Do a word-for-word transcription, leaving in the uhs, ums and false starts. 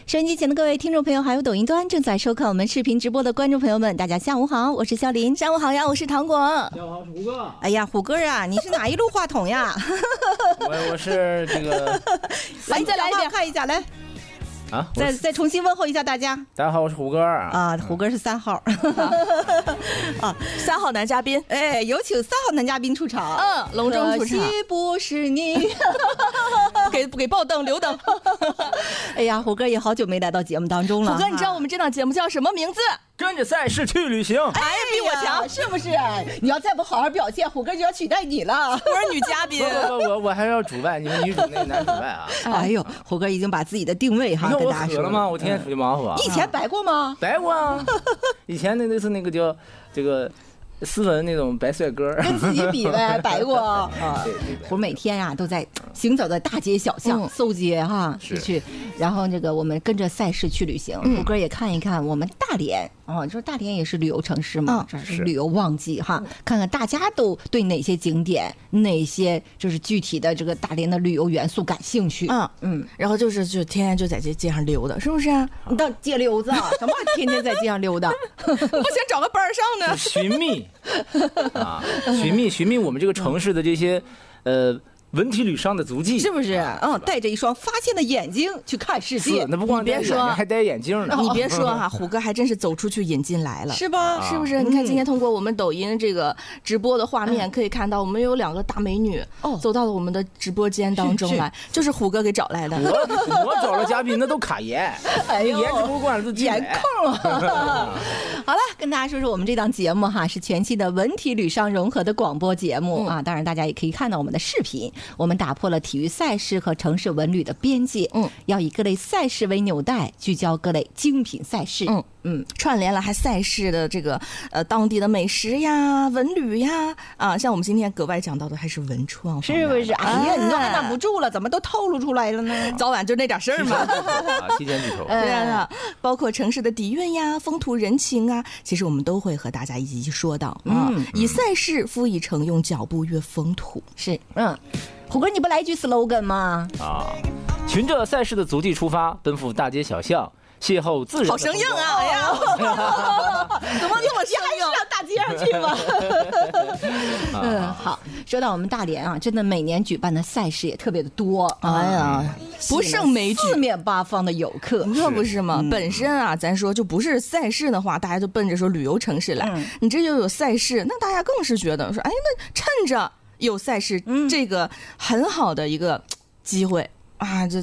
收音机前的各位听众朋友，还有抖音端正在收看我们视频直播的观众朋友们，大家下午好，我是肖林。 下午好呀，我是糖果。 下午好，是虎哥。 哎呀，虎哥啊，你是哪一路话筒呀？ 我我是这个， 来，再来一遍，看一下，来。 啊， 再再重新问候一下大家。 大家好，我是虎哥啊。 啊，虎哥是三号。 啊，三号男嘉宾。 哎，有请三号男嘉宾出场。 嗯，隆重出场。 可惜不是你。 给给爆灯留灯。 哎呀，虎哥也好久没来到节目当中了。 虎哥，你知道我们这档节目叫什么名字？ 跟着赛事去旅行。 哎，比我强，是不是？你要再不好好表现，虎哥就要取代你了。 我是女嘉宾。 不不不，我我还是要主外，你们女主内，男主外啊。 哎呦，虎哥已经把自己的定位哈跟大家说了吗？我天天出去忙活。 你以前白过吗？ 白过啊。以前那那是那个叫这个。斯文那种白帅哥， 跟自己比呗，白过啊！ 对对对， 我每天啊都在行走在大街小巷，搜街哈去，然后这个我们跟着赛事去旅行。虎哥也看一看我们大连哦，就是大连也是旅游城市嘛，这是旅游旺季哈，看看大家都对哪些景点、哪些就是具体的这个大连的旅游元素感兴趣。 嗯嗯，然后就是就天天就在这街上溜达，是不是？ 你当街溜子啊？什么天天在街上溜达？ 不行，找个班上呢。 寻觅。啊，寻觅寻觅我们这个城市的这些，呃，文体旅商的足迹， 是不是？嗯，带着一双发现的眼睛去看世界。 那不光别说， 还戴眼镜呢。 你别说哈，虎哥还真是走出去引进来了， 是吧？ 是不是？你看今天通过我们抖音这个直播的画面，可以看到我们有两个大美女走到了我们的直播间当中来，就是虎哥给找来的。 我我找了嘉宾，那都卡颜， 哎呦， 颜值不惯都颜控啊！好了，跟大家说说我们这档节目哈，是全新的文体旅商融合的广播节目啊。当然，大家也可以看到我们的视频。我们打破了体育赛事和城市文旅的边界，嗯，要以各类赛事为纽带，聚焦各类精品赛事， 嗯嗯，串联了还赛事的这个呃当地的美食呀、文旅呀啊，像我们今天格外讲到的还是文创， 是不是？哎呀，你都按捺不住了，怎么都透露出来了呢？ 早晚就那点事儿嘛， 提前剧透。 对啊，包括城市的底蕴呀、风土人情啊，其实我们都会和大家一起说到啊。嗯、以赛事赋以诚，用脚步阅风土。 是，嗯。虎哥，你不来一句 slogan 吗？ 啊，循着赛事的足迹出发，奔赴大街小巷，邂逅自然。 好生硬啊！哎呀，怎么这么生硬？ 上大街上去吗？嗯，好。说到我们大连啊，真的每年举办的赛事也特别的多。 哎呀，不胜枚举， 四面八方的游客， 你说不是吗？本身啊，咱说就不是赛事的话，大家就奔着说旅游城市来。你这又有赛事，那大家更是觉得说，哎，那趁着。有赛事，这个很好的一个机会啊！这